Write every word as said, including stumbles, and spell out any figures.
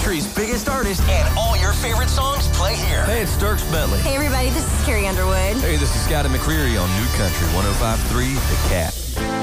country's biggest artists, and all your favorite songs play here. Hey, it's Dierks Bentley. Hey, everybody, this is Carrie Underwood. Hey, this is Scotty McCreery on New Country one oh five point three The Cat.